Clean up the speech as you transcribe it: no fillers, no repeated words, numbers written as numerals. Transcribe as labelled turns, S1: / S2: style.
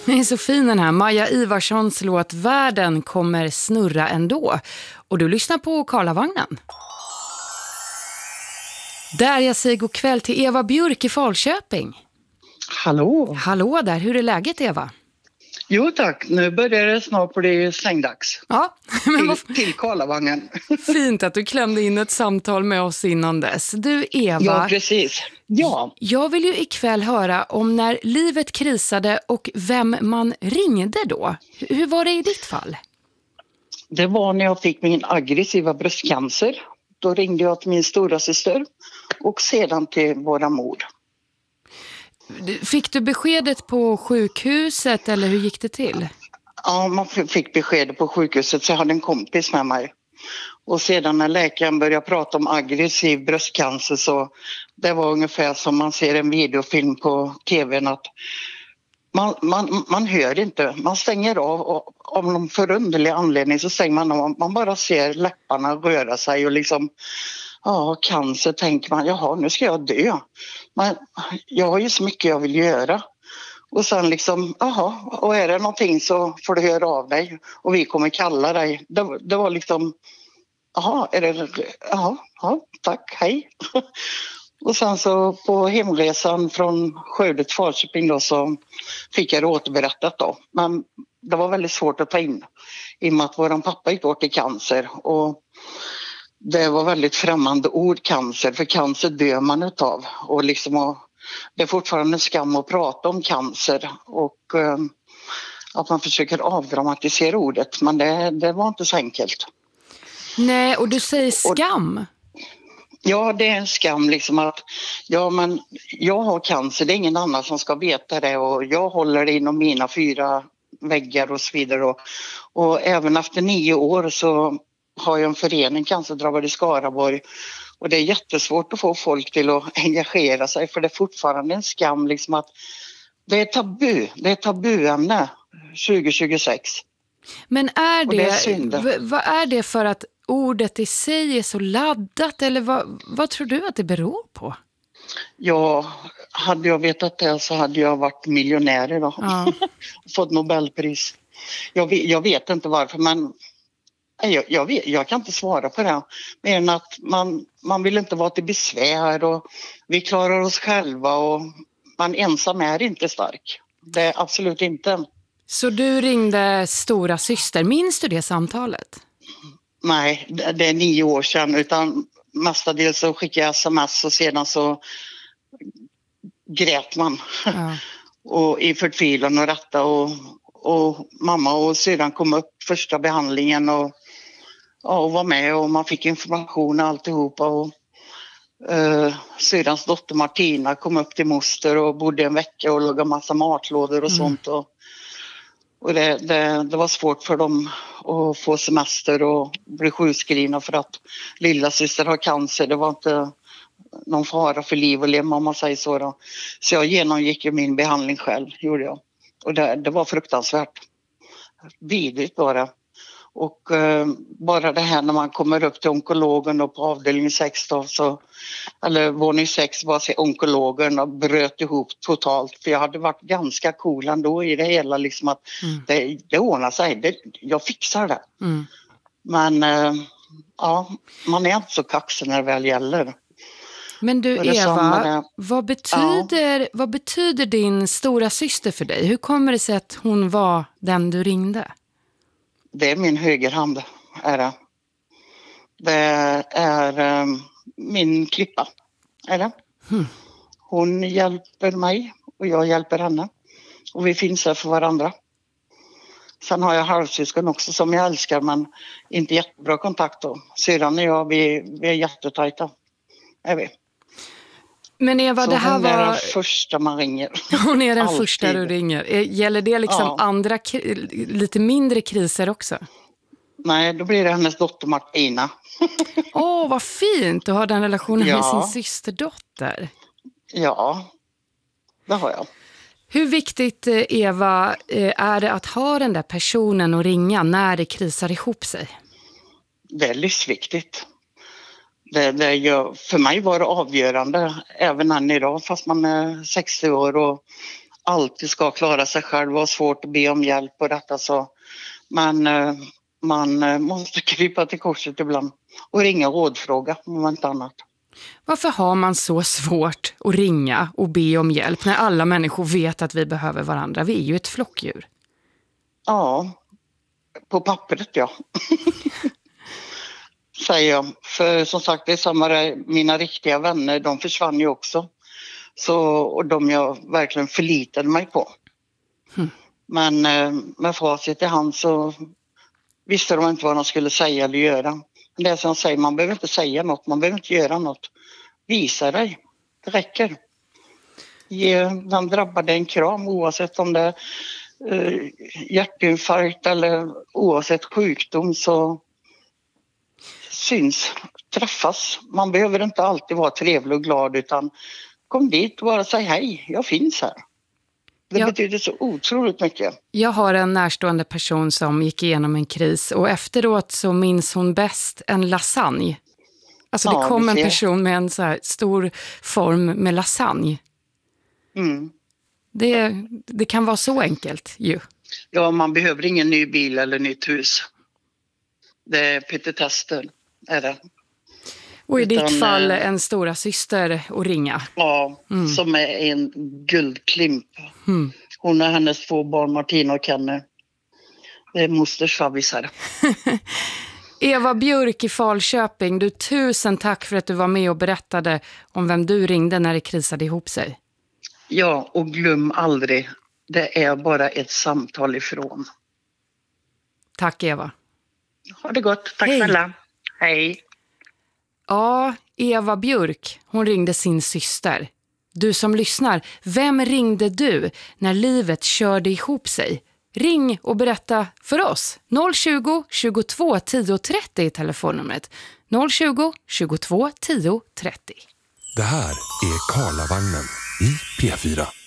S1: Det är så fin den här Maja Ivarssons låt Världen kommer snurra ändå. Och du lyssnar på Karlavagnen. Där jag säger god kväll till Eva Björk i Falköping.
S2: Hallå!
S1: Hallå där, hur är läget Eva?
S2: Jo tack, nu börjar det snart bli slängdags.
S1: Ja, men
S2: till Karlavagnen.
S1: Fint att du klämde in ett samtal med oss innan dess. Du Eva,
S2: ja precis. Ja.
S1: Jag vill ju ikväll höra om när livet krisade och vem man ringde då. Hur var det i ditt fall?
S2: Det var när jag fick min aggressiva bröstcancer. Då ringde jag till min stora syster och sedan till våra mor.
S1: Fick du beskedet på sjukhuset eller hur gick det till?
S2: Ja, man fick beskedet på sjukhuset så jag hade en kompis med mig. Och sedan när läkaren började prata om aggressiv bröstcancer så det var ungefär som man ser en videofilm på tvn att man hör inte, man stänger av och av någon förunderlig anledning så stänger man av, man bara ser läpparna röra sig och liksom ja, cancer tänker man, jaha nu ska jag dö. Men jag har ju så mycket jag vill göra. Och sen liksom, jaha, och är det någonting så får du höra av dig och vi kommer kalla dig. Det var liksom, jaha, är det, jaha, ja, tack, hej. Och sen så på hemresan från Skövde till Falköping då så fick jag det återberättat då. Men det var väldigt svårt att ta in i och med att våran pappa gick bort i cancer och det var väldigt främmande ord cancer, för cancer dör man utav och liksom det är fortfarande skam att prata om cancer och att man försöker avdramatisera ordet men det var inte så enkelt.
S1: Nej, och du säger skam?
S2: Ja, det är en skam liksom att ja, men jag har cancer, det är ingen annan som ska veta det och jag håller det inom mina 4 väggar och så vidare och även efter 9 år så har jag en förening cancerdrabbade i Skaraborg och det är jättesvårt att få folk till att engagera sig för det är fortfarande en skam liksom att det är tabuämne 2026.
S1: Men är
S2: det är
S1: vad är det för att ordet i sig är så laddat eller vad tror du att det beror på?
S2: Ja, hade jag vetat det så hade jag varit miljonär idag. Ja. Fått Nobelpris. Jag vet inte varför men jag kan inte svara på det. Mer än att man vill inte vara till besvär och vi klarar oss själva och man ensam är inte stark. Det är absolut inte.
S1: Så du ringde stora syster. Minns du det samtalet?
S2: Nej, det är 9 år sedan utan mestadels så skickade jag sms och sedan så grät man. Ja. Och i förtvivlan och rätta och mamma och syrran kom upp första behandlingen och var med och man fick information och alltihopa och syrrans dotter Martina kom upp till moster och bodde en vecka och lagade massa matlådor och sånt och det var svårt för dem att få semester och bli sjukskrivna för att lilla syster har cancer. Det var inte någon fara för liv och lem om man säger så då. Så jag genomgick ju min behandling själv, gjorde jag. Och det var fruktansvärt. Vidrigt var det. Och bara det här när man kommer upp till onkologen och på avdelning 6 då så, eller våning 6 var sig onkologen och bröt ihop totalt. För jag hade varit ganska cool ändå i det hela liksom att det ordnar sig, jag fixar det. Men ja, man är inte så kaxig när det väl gäller.
S1: Men du Eva, vad betyder din stora syster för dig? Hur kommer det sig att hon var den du ringde?
S2: Det är min högerhand, är det. Det är min klippa, är det. Hon hjälper mig och jag hjälper henne. Och vi finns här för varandra. Sen har jag halvsyskon också som jag älskar men inte jättebra kontakt då. Syrran och jag, vi är jättetajta, är vi.
S1: Men Eva,
S2: så
S1: det här
S2: hon är den första man ringer.
S1: Hon är den första du ringer. Gäller det liksom andra, lite mindre kriser också?
S2: Nej, då blir det hennes dotter Martina.
S1: Vad fint att ha den relationen med sin systerdotter.
S2: Ja, det har jag.
S1: Hur viktigt, Eva, är det att ha den där personen att ringa när det krisar ihop sig?
S2: Det är livsviktigt. För mig var det avgörande även än idag fast man är 60 år och alltid ska klara sig själv och ha svårt att be om hjälp och detta så. Men man måste krypa till korset ibland och ringa och rådfråga om inte annat.
S1: Varför har man så svårt att ringa och be om hjälp när alla människor vet att vi behöver varandra? Vi är ju ett flockdjur.
S2: Ja, på pappret ja. Säger jag. För som sagt, det är samma där, mina riktiga vänner, de försvann ju också. Så, och de jag verkligen förlitade mig på. Men med facit i hand så visste de inte vad de skulle säga eller göra. Men det som jag säger, man behöver inte säga något, man behöver inte göra något. Visa dig, det räcker. Ge den drabbade en kram oavsett om det är hjärtinfarkt eller oavsett sjukdom så syns, träffas. Man behöver inte alltid vara trevlig och glad utan kom dit och bara säg hej, jag finns här. Det betyder så otroligt mycket.
S1: Jag har en närstående person som gick igenom en kris och efteråt så minns hon bäst en lasagne. Alltså det kom en person med en så här stor form med lasagne.
S2: Mm.
S1: Det kan vara så enkelt ju.
S2: Ja, man behöver ingen ny bil eller nytt hus. Det är petitester, är det.
S1: Och i ditt fall en stora syster att ringa.
S2: Ja, som är en guldklimp. Hon är hennes 2 barn, Martina och Kenny. Det är mosters favvisar.
S1: Eva Björk i Falköping, du, tusen tack för att du var med och berättade om vem du ringde när det krisade ihop sig.
S2: Ja, och glöm aldrig, det är bara ett samtal ifrån.
S1: Tack Eva.
S2: Ha det gott, tack snälla. Hej.
S1: Ja, Eva Björk, hon ringde sin syster. Du som lyssnar, vem ringde du när livet körde ihop sig? Ring och berätta för oss. 020 22 10 30 är telefonnumret. 020 22 10 30.
S3: Det här är Karlavagnen i P4.